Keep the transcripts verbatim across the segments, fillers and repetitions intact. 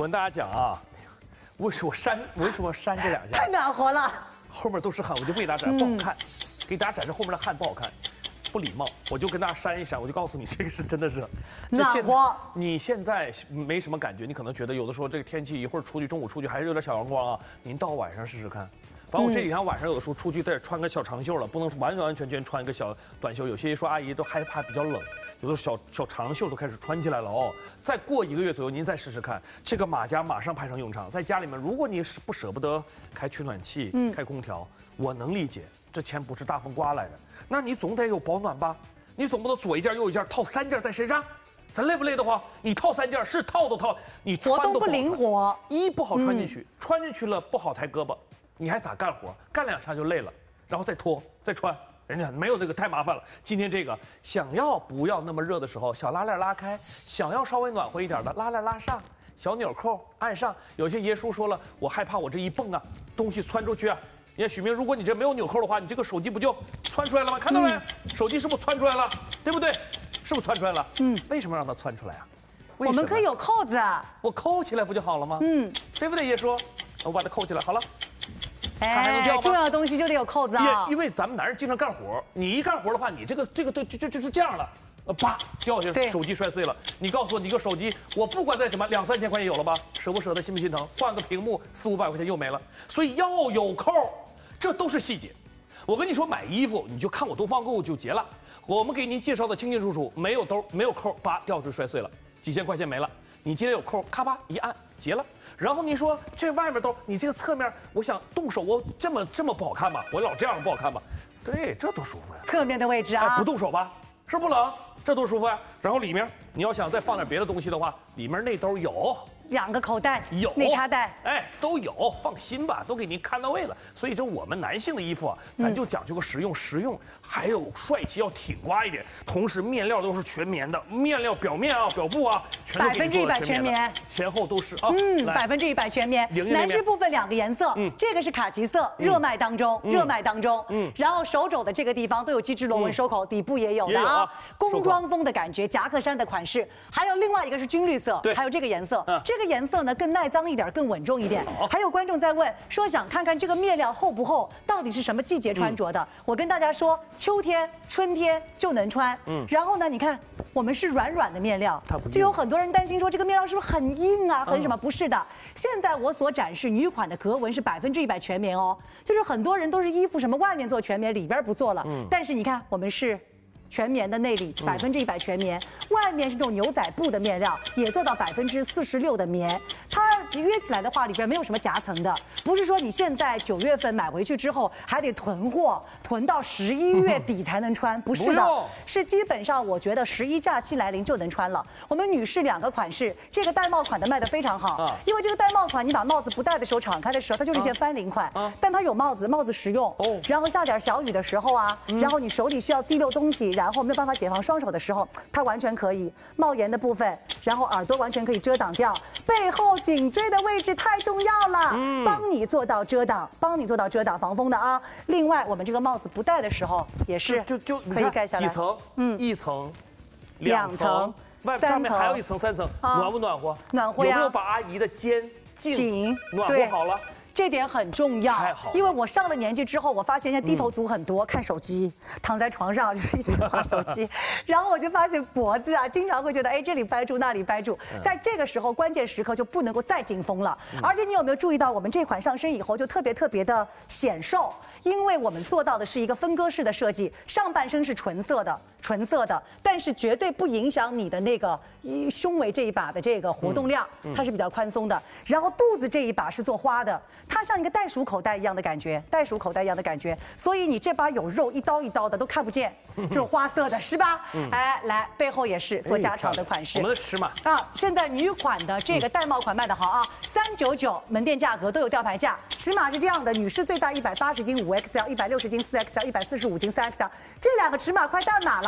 跟大家讲啊，为什么扇为什么扇这两下？ 太暖和了， 后面都是汗，我就不给大家展示，不好看，给大家展示后面的汗不好看。 不礼貌，我就跟大家扇一扇，我就告诉你，这个是真的热， 暖和。 你现在没什么感觉，你可能觉得有的时候这个天气一会儿出去，中午出去还是有点小阳光啊。您到晚上试试看。反正我这几天晚上有的时候出去得穿个小长袖了，不能完完全全穿一个小短袖。有些说阿姨都害怕比较冷，有的小小长袖都开始穿起来了哦。再过一个月左右，您再试试看，这个马甲马上派上用场。在家里面，如果你是不舍不得开取暖器、嗯、开空调，我能理解，这钱不是大风刮来的。 那你总得有保暖吧？你总不能左一件右一件套三件在身上，咱累不累得慌？你套三件是套都套，你穿都不好穿， 灵活， 一不好穿进去，嗯、穿进去了不好抬胳膊，你还咋干活？干两下就累了，然后再脱再穿，人家没有这个太麻烦了。今天这个想要不要那么热的时候，小拉链拉开；想要稍微暖和一点的，拉链拉上，小纽扣按上。有些爷叔说了，我害怕我这一蹦啊，东西窜出去啊。 你看许明，如果你这没有纽扣的话，你这个手机不就窜出来了吗？看到没？嗯、手机是不是窜出来了？对不对？是不是窜出来了？嗯。为什么让它窜出来啊？ 我们可以有扣子啊。 我扣起来不就好了吗？嗯。对不对，叶叔？我把它扣起来，好了。 哎，它还能掉吗？重要的东西就得有扣子啊。 因为咱们男人经常干活，你一干活的话，你这个这个就就就是这样了。 呃，啪掉下去，手机摔碎了。你告诉我，你个手机，我不管在什么，两三千块钱有了吧？舍不舍得，心不心疼？换个屏幕，四五百块钱又没了。所以要有扣，这都是细节。我跟你说，买衣服你就看我东方购物就结了。我们给您介绍的清清楚楚，没有兜，没有扣，叭掉出去摔碎了，几千块钱没了。你今天有扣，咔吧一按结了。然后你说这外面兜，你这个侧面，我想动手，我这么这么不好看吗？我老这样不好看吗？对，这多舒服呀！ 侧面的位置啊， 哎、不动手吧，是不冷。 这多舒服啊！然后里面你要想再放点别的东西的话，里面那兜有两个口袋， 有内插袋， 哎，都有，放心吧，都给您看到位了。所以这我们男性的衣服啊，咱就讲究个实用，实用还有帅气，要挺刮一点。同时面料都是全棉的，面料表面啊、表布啊，全都百分之一百全棉， 前后都是啊。 嗯，百分之一百全棉。男士部分两个颜色，嗯，这个是卡其色，热卖当中，热卖当中，嗯，然后手肘的这个地方都有机织螺纹收口，底部也有的啊，工装风的感觉，夹克衫的款式，还有另外一个是军绿色，还有这个颜色，这个颜色呢更耐脏一点，更稳重一点。还有观众在问说，想看看这个面料厚不厚，到底是什么季节穿着的？我跟大家说，秋天、春天就能穿。嗯，然后呢，你看我们是软软的面料，就有很多人担心说这个面料是不是很硬啊，很什么？不是的，现在我所展示女款的格纹是百分之一百全棉哦，就是很多人都是衣服什么外面做全棉，里边不做了。嗯，但是你看我们是。全棉的内里百分之一百全棉，外面是这种牛仔布的面料，也做到百分之四十六的棉。它约起来的话，里边没有什么夹层的，不是说你现在九月份买回去之后还得囤货，囤到十一月底才能穿，不是的，是基本上我觉得十一假期来临就能穿了。我们女士两个款式，这个戴帽款的卖得非常好，因为这个戴帽款你把帽子不戴的时候敞开的时候，它就是一件翻领款，但它有帽子，帽子实用，然后下点小雨的时候啊，然后你手里需要提溜东西。然后没有办法解放双手的时候，它完全可以帽檐的部分，然后耳朵完全可以遮挡掉，背后颈椎的位置太重要了，嗯，帮你做到遮挡，帮你做到遮挡防风的啊。另外，我们这个帽子不戴的时候也是就就可以盖下来， 几层？嗯，一层、两层，外上面还有一层、三层，暖不暖和？ 暖和呀。 有没有把阿姨的肩颈暖和好了？ 这点很重要，因为我上了年纪之后，我发现现在低头族很多，嗯、看手机，躺在床上就是一直划手机，然后我就发现脖子啊，经常会觉得，哎，这里掰住，那里掰住，在这个时候关键时刻就不能够再紧绷了。嗯、而且你有没有注意到，我们这款上身以后就特别特别的显瘦，因为我们做到的是一个分割式的设计，上半身是纯色的，纯色的，但是绝对不影响你的那个胸围这一把的这个活动量，嗯嗯、它是比较宽松的。然后肚子这一把是做花的。它像一个袋鼠口袋一样的感觉，袋鼠口袋一样的感觉，所以你这把有肉，一刀一刀的都看不见，就是花色的，是吧？嗯、哎，来背后也是做加长的款式。 我们的尺码啊，现在女款的这个戴帽款卖得好啊，三九九门店价格都有吊牌价，尺码是这样的，女士最大一百八十斤五 X L， 一百六十斤四 X L， 一百四十五斤三 X L， 这两个尺码快到哪了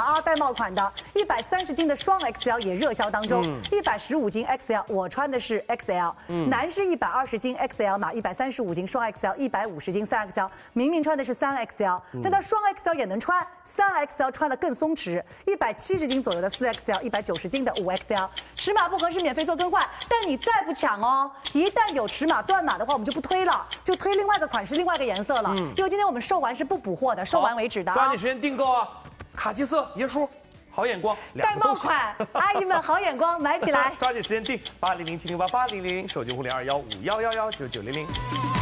啊，带帽款的，一百三十斤的双 X L 也热销当中，一百十五斤 X L， 我穿的是 X L，、嗯、男士一百二十斤 X L 码，一百三十五斤双 X L， 一百五十斤三 X L， 明明穿的是三 X L，、嗯、但他双 X L 也能穿，三 X L 穿的更松弛，一百七十斤左右的四 X L， 一百九十斤的五 X L， 尺码不合适免费做更换，但你再不抢哦，一旦有尺码断码的话，我们就不推了，就推另外一个款式、另外一个颜色了，嗯、因为今天我们售完是不补货的，售完为止的、啊。 抓紧时间订购啊！卡其色、椰叔，好眼光， 戴帽款，阿姨们好眼光，买起来！ 抓紧时间订八零零七零八八零零，手机互联二幺五幺幺幺九九零零。